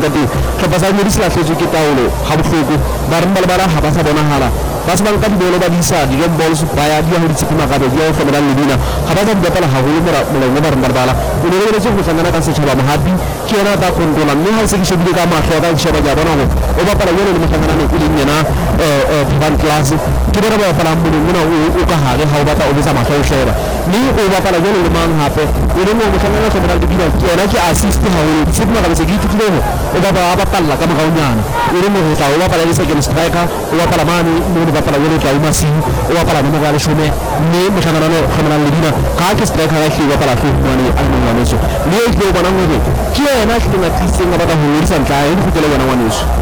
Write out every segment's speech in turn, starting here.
ngati ke basa ni risla fezu ki tawlo habu fugu bar mbal bara haba sa bona hala bas man kan bolo ba bisa di bol su baya dia hudi ci ma gado dia fa dan libina haba da bala hawulu mara mo bar mbal bala ni ne ci ko sangana kan se chaba mahabi kena ta kon ko lam ni hal se ki ka ma fa da chaba ja bona ko o ba pala yele ni sangana ni kuli nyana ban class ki bara ba pala mu ni na o ka ha ga hawba ta o bisa ma fa shera ni o ba pala yele ni man ha pe ni mo sangana so bara libina kena ki assist hawulu sigma ka se ki ti o ba ba pala ka ma ka nyana ni mo ta o ba pala se ke striker o ba pala mani mo ba pala yele ka umasi o ba pala mo ga le shume ni mo sangana no khamana libina ka ki striker ka ki ba pala fu mani al mo wani so ni e ko bana mo ki na ki na ti singa ba hulu san ka ni ku tele wana wani so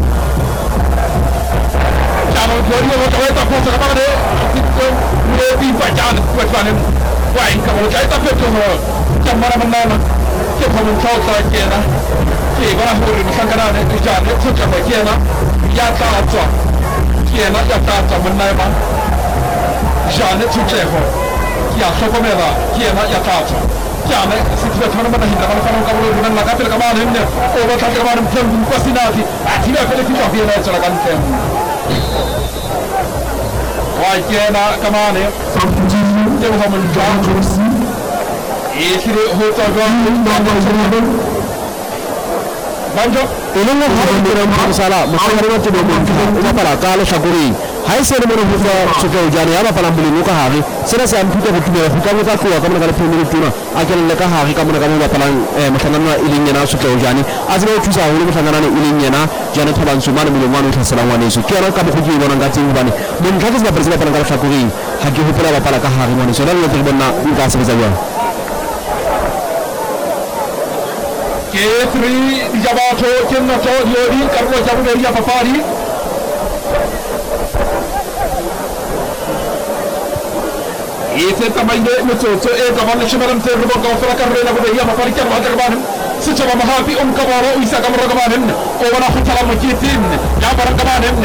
chama jori mo ta ta ko sa ba de ti ko ni ti fa jan ko fa ne wa in ka mo ta ta pe to mo chamara manna na ke ko mun chau ta ke na ke ba ho ri sangana ne ti jan ne ko ta ba ke na ya ta to ke na ya ta ta manna ba jan ne ti che ho ya so ko me ba ke na ya ta to chiame si ti facciano una hinda ma fanno un cavolo di una capita che vanno in o va a trovare un tempo fascinati a ti va per il figlio viene la cante vai chiena camane devo fare un gioco e si hota gol banjo ilmu haram masalah masalah itu dia pala kala shaguri hai se mo no futa suka ujani aba pala mbuli nuka hari sira sa amputa kutume futa muta kuwa kama kala pemiri tuna akela leka hari kama kama pala masanana ilinya na suka ujani azra tusa hulu masanana ilinya na jana taban sumana milumanu sallallahu alaihi wasallam kera kama kuji wana ngati ngani mun kaza na presida pala kala shaguri haki hupala pala ka hari mani sura yo tibonna ngasi bizawa Ketri dijabato kenno to yori karbo jabu ya papari ese tamaño mucho e kaman shimaram se rubo ka fara karre na bude ya papari kan ma karban se chaba mahabi kabaro isa kamra kaman o wana khutala mo kitin ya bara kaman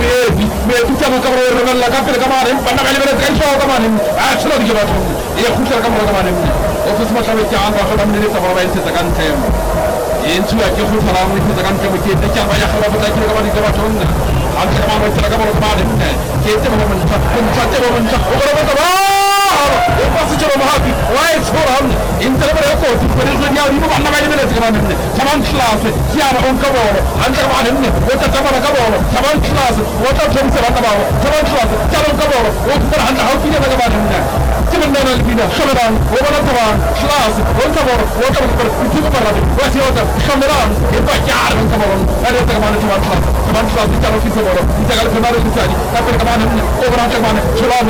me tuta mo kabaro rebel la kapel kaman banda kali bere kan so kaman a chlo dijabato e khutala kamra kaman o fusma tawe ta anga khadam ni ta bara ente takan tem entu ya jofu salam ni takan ke ke ta ba ya khala bata ke kaman dijabato an ta kaman ta kamra kaman ke te mo man ta kun ta te mo man ta o bara ta pasi coba mahapi, wah seorang intel berapa tu penerusnya ini bukan nama ini benar sekarang ini. Saman kelas, siapa orang kabur, antar mana ini, wajah saman kabur, saman kelas, wajah jom saman kabur, saman kelas, calon kabur, wajah berhantar hal punya kabur ini. Sebenarnya lebihnya, sebenarnya, wajah saman kelas, wajah kabur, wajah kabur, itu berapa? Wajah wajah, sebenarnya, itu jar kabur, ada kabur saman kelas, calon kita kabur, kita kalau kemarin kita ni, tapi kemarin ini, orang kemarin, jalan,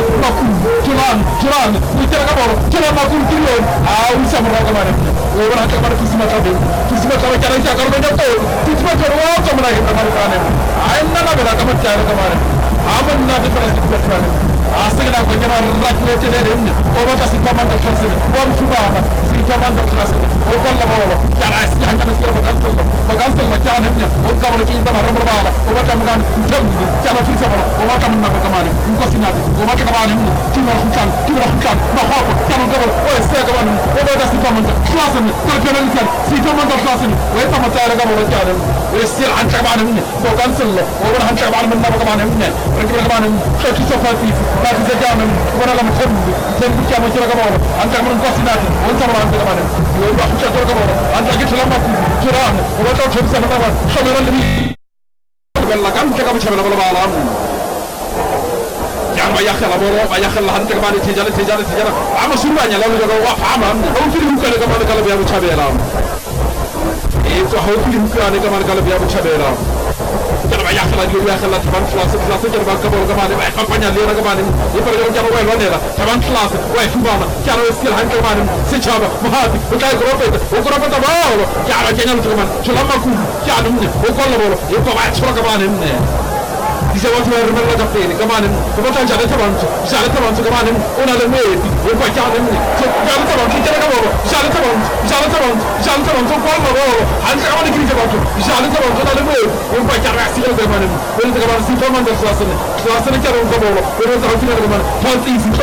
jalan, kita kabur, jalan makul kilo, bisa mereka kemarin, orang kemarin kisah tahu, cara kita kalau banyak tahu, kisah tahu apa mereka kemarin, ayam nana berapa cara kemarin, aman nana berapa kemarin, asal nak kemarin rakyat cedera ini, orang kasih paman terkelas, orang cuba apa, si paman terkelas, orang lama, cara asal hanya sekarang bagantul macam ni, orang kamu kita marah berbalah, orang kamu kan jam, cara kita apa, orang kamu nak kemarin, engkau sinat, orang kemarin, cuma hujan, bahwa kamu kamu, oh saya kemarin, orang kasih paman terkelas ni, terkelas ni, si paman terkelas ni, orang kamu cara kamu macam ni, stil hancur kemarin ni, bagantul, orang hancur kemarin mana kemarin ni, orang kemarin, kita pasti, pasti saja ni, orang kamu kan, dan kita macam kamu, hancur kemarin kau sinat, orang kamu hancur kemarin, orang hancur kemarin, hancur kita lama, curang, orang tahu sebisa apa, sebenarnya lebih, kalau kan kita macam mana malam. Jangan banyak lah hantar kemana sejarah. Ama semuanya lalu juga wah aman. Kau film kali kemana kalau biar bercabelam. Itu kau film kali kemana kalau biar bercabelam. Jangan banyak lah teman kelas jangan bangga bawa kemana. Kampanye liar kemana. Ini perjalanan jangan wah mana lah. Teman kelas, wah semua. Jangan skill hantar kemana. Secara mahal. Bukan grup itu bawa. Jangan kemana. Selama aku jangan ni. Bukan lah bawa. Itu wah semua kemana ni. Bisa waktu bermain lagi apa ini kemarin, kemudian jalan teman kemarin, orang lembut, orang jalan ini, jalan teman, jalan teman, tu kau bawa, hantar kemana kiri jalan teman, lembut, orang jalan asyik kemarin, orang kemarin si teman dah kelas ni jalan kau bawa, orang tahu tidak kemana, nanti si